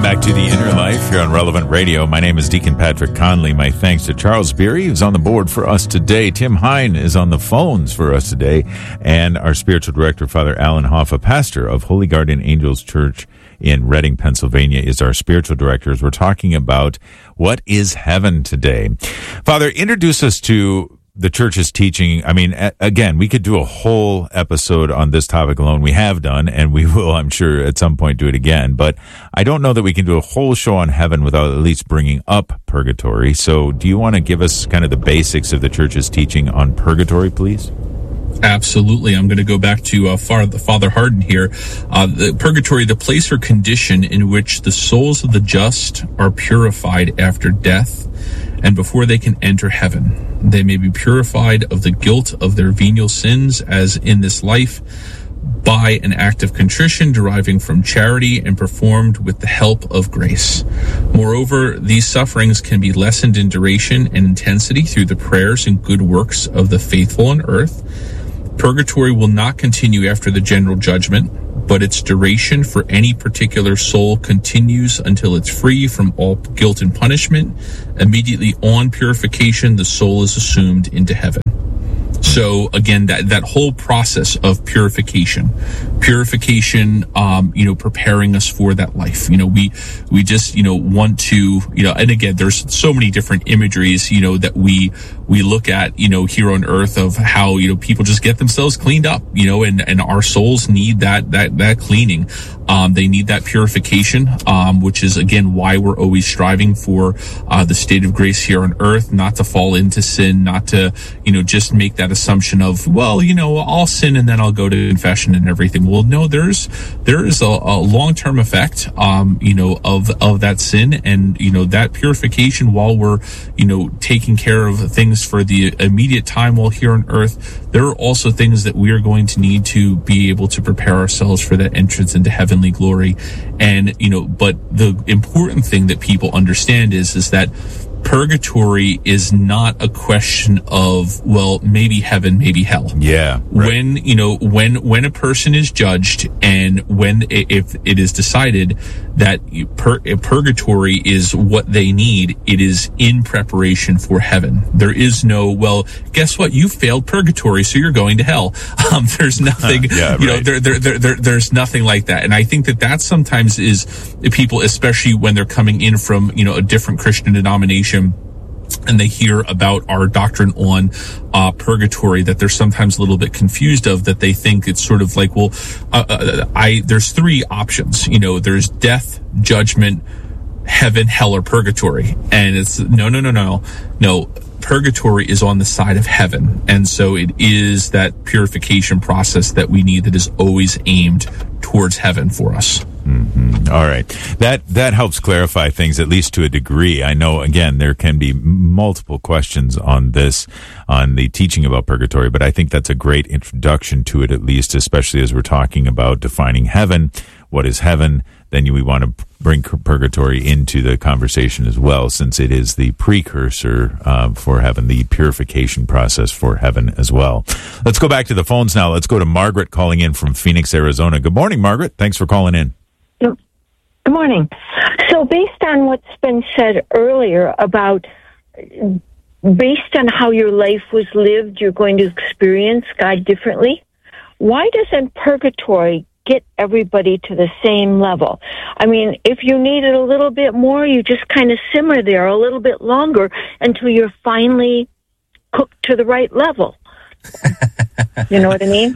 back to The Inner Life here on Relevant Radio. My name is Deacon Patrick Conley. My thanks to Charles Beery, who's on the board for us today. Tim Hine is on the phones for us today. And our spiritual director, Father Alan Hoffa, pastor of Holy Guardian Angels Church in Reading, Pennsylvania, is our spiritual director as we're talking about what is heaven today. Father, introduce us to the church's teaching. I mean, again, we could do a whole episode on this topic alone. We have done, and we will, I'm sure, at some point do it again. But I don't know that we can do a whole show on heaven without at least bringing up purgatory. So do you want to give us kind of the basics of the church's teaching on purgatory, please? Absolutely. I'm going to go back to Father Hardon here. The purgatory, the place or condition in which the souls of the just are purified after death and before they can enter heaven. They may be purified of the guilt of their venial sins as in this life by an act of contrition deriving from charity and performed with the help of grace. Moreover, these sufferings can be lessened in duration and intensity through the prayers and good works of the faithful on earth. Purgatory will not continue after the general judgment, but its duration for any particular soul continues until it's free from all guilt and punishment. Immediately on purification, the soul is assumed into heaven. So again, that whole process of purification, preparing us for that life. We just, want to, and again, there's so many different imageries, that we look at, here on earth of how, people just get themselves cleaned up, and our souls need that cleaning. They need that purification, which is again why we're always striving for the state of grace here on earth, not to fall into sin, not to just make that assumption of, well, I'll sin and then I'll go to confession and everything. Well, no, there is a long-term effect, of that sin, and that purification while we're taking care of things for the immediate time while here on earth. There are also things that we are going to need to be able to prepare ourselves for that entrance into heavenly glory. And, but the important thing that people understand is that purgatory is not a question of, well, maybe heaven, maybe hell. Yeah. Right. When a person is judged and if it is decided that purgatory is what they need, it is in preparation for heaven. There is no, well, guess what? You failed purgatory, so you're going to hell. There's nothing, there's nothing like that. And I think that sometimes is people, especially when they're coming in from, a different Christian denomination, and they hear about our doctrine on purgatory, that they're sometimes a little bit confused of, that they think it's sort of like, well, there's three options. There's death, judgment, heaven, hell, or purgatory. And it's no. Purgatory is on the side of heaven. And so it is that purification process that we need that is always aimed towards heaven for us. Mm-hmm. All right. That helps clarify things, at least to a degree. I know, again, there can be multiple questions on the teaching about purgatory, but I think that's a great introduction to it, at least, especially as we're talking about defining heaven. What is heaven? Then we want to bring purgatory into the conversation as well, since it is the precursor for heaven, the purification process for heaven as well. Let's go back to the phones now. Let's go to Margaret calling in from Phoenix, Arizona. Good morning, Margaret. Thanks for calling in. Good morning. So based on what's been said earlier about, based on how your life was lived, you're going to experience God differently. Why doesn't purgatory get everybody to the same level? I mean, if you need it a little bit more, you just kind of simmer there a little bit longer until you're finally cooked to the right level. You know what I mean?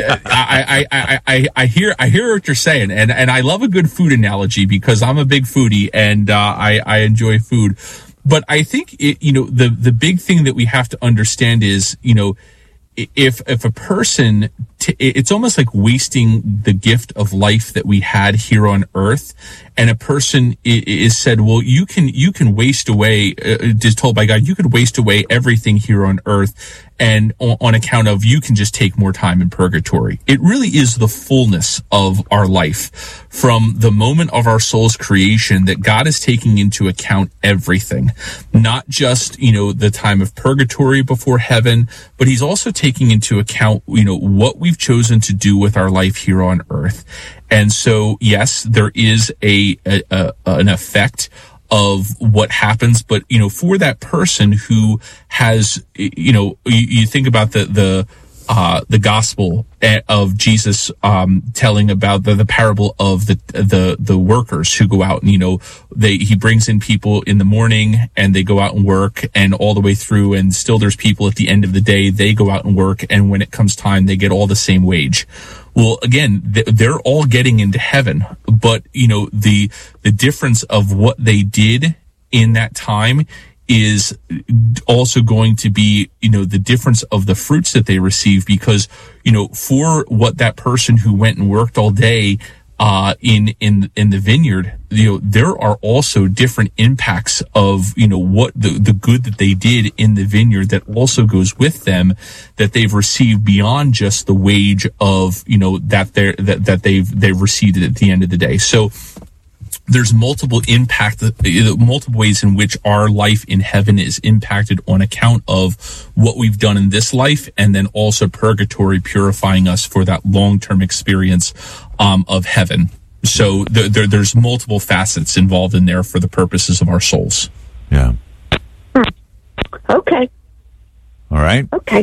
I hear what you're saying, and I love a good food analogy because I'm a big foodie and I enjoy food. But I think the big thing that we have to understand is, if a person, it's almost like wasting the gift of life that we had here on earth. And a person is said, well, you can waste away, is told by God, you could waste away everything here on earth. And on account of you can just take more time in purgatory. It really is the fullness of our life from the moment of our soul's creation that God is taking into account everything, not just, the time of purgatory before heaven, but he's also taking into account, what we we've chosen to do with our life here on earth. And so, yes, there is an effect of what happens, but, for that person who has, you think about the gospel of Jesus, telling about the parable of the workers who go out and, he brings in people in the morning and they go out and work and all the way through, and still there's people at the end of the day, they go out and work, and when it comes time, they get all the same wage. Well, again, they're all getting into heaven, but, the difference of what they did in that time is also going to be, the difference of the fruits that they receive, because, for what that person who went and worked all day, in the vineyard, there are also different impacts of, what the good that they did in the vineyard that also goes with them, that they've received beyond just the wage of, that they've received at the end of the day. So, there's multiple ways in which our life in heaven is impacted on account of what we've done in this life, and then also purgatory purifying us for that long-term experience of heaven. So there's multiple facets involved in there for the purposes of our souls. Yeah. Okay. All right. Okay.